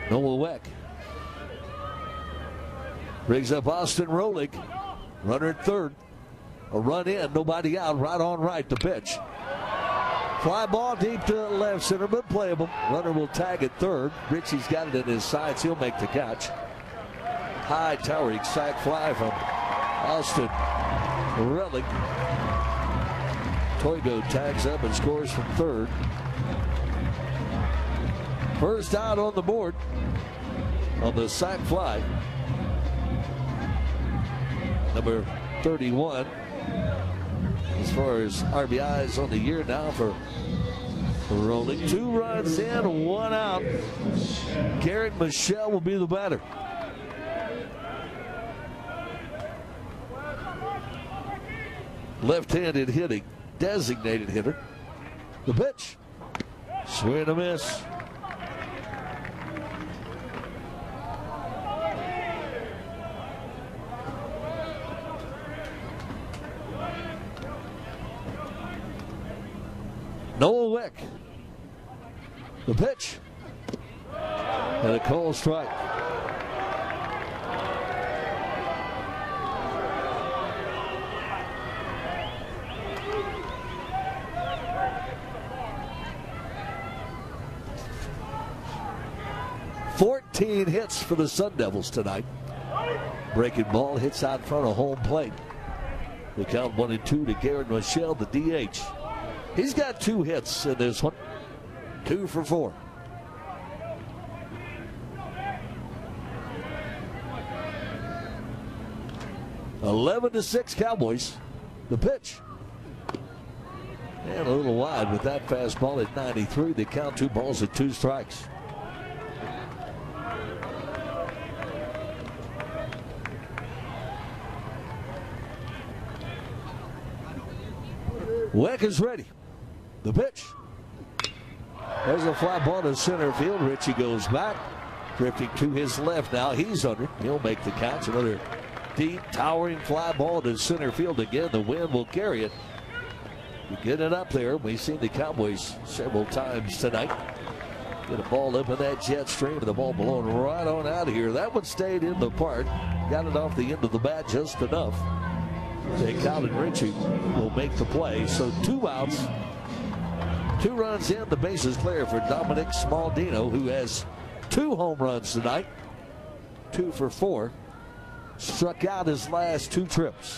Noah Weck brings up Austin Rolick. Runner at third. A run in, nobody out, right on right, the pitch. Fly ball deep to left center, but playable. Runner will tag at third. Ritchie's got it in his sights. He'll make the catch. High towering sac fly from Austin Rolick. Toigo tags up and scores from third. First out on the board on the sac fly. Number 31. As far as RBIs on the year now for Rolick. 2 runs in, 1 out. Garrett Michelle will be the batter. Left-handed hitting, designated hitter. The pitch. Swing and a miss. Noah Weck. The pitch. And a called strike. "14 hits for the Sun Devils tonight. Breaking ball hits out in front of home plate. The count 1-2 to Garrett Michelle, the DH. He's got 2 hits in this one. 2 for 4. "11-6 Cowboys." The pitch. And a little wide with that fastball at 93. They count 2 balls at 2 strikes. Weck is ready. The pitch. There's a fly ball to center field. Ritchie goes back, drifting to his left now. He's under. He'll make the catch. Another deep, towering fly ball to center field again. The wind will carry it. You get it up there. We've seen the Cowboys several times tonight. Get a ball up in that jet stream, and the ball blowing right on out of here. That one stayed in the park. Got it off the end of the bat just enough. Colin Ritchie will make the play. So 2 outs, 2 runs in. The base is clear for Dominic Smaldino, who has 2 home runs tonight. 2 for 4. Struck out his last 2 trips.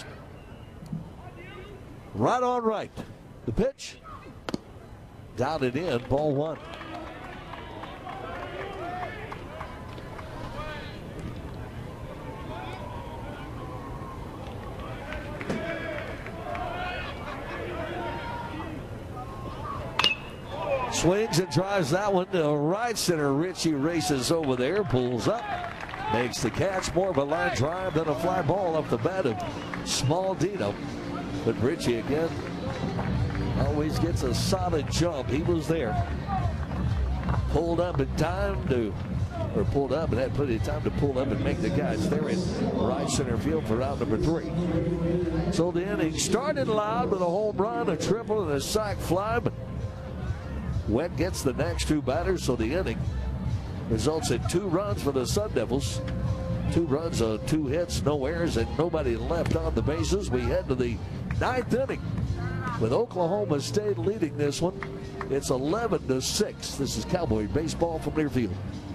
Right on right. The pitch. Down and in. Ball 1. Swings and drives that one to right center. Ritchie races over there, pulls up, makes the catch. More of a line drive than a fly ball off the bat of Smaldino. But Ritchie again always gets a solid jump. He was there. Pulled up in time to, or pulled up and had plenty of time to pull up and make the catch there in right center field for round number 3. So the inning started loud with a home run, a triple, and a sac fly, but Weck gets the next 2 batters, so the inning results in 2 runs for the Sun Devils. 2 runs on 2 hits, no errors, and nobody left on the bases. We head to the 9th inning with Oklahoma State leading this one. It's 11-6. This is Cowboy baseball from Learfield.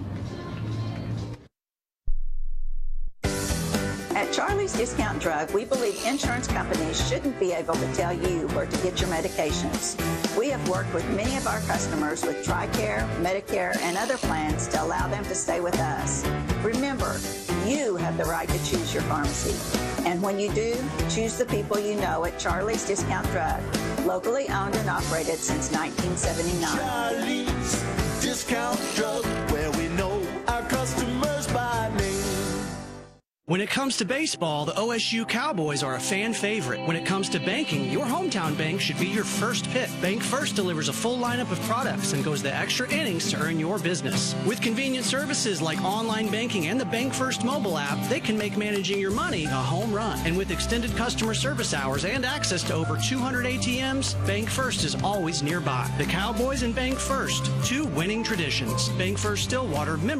At Charlie's Discount Drug, we believe insurance companies shouldn't be able to tell you where to get your medications. We have worked with many of our customers with TRICARE, Medicare, and other plans to allow them to stay with us. Remember, you have the right to choose your pharmacy. And when you do, choose the people you know at Charlie's Discount Drug, locally owned and operated since 1979. Charlie's Discount Drug, where we know our customers by name. When it comes to baseball, the OSU Cowboys are a fan favorite. When it comes to banking, your hometown bank should be your first pick. Bank First delivers a full lineup of products and goes the extra innings to earn your business. With convenient services like online banking and the Bank First mobile app, they can make managing your money a home run. And with extended customer service hours and access to over 200 ATMs, Bank First is always nearby. The Cowboys and Bank First, 2 winning traditions. Bank First Stillwater, member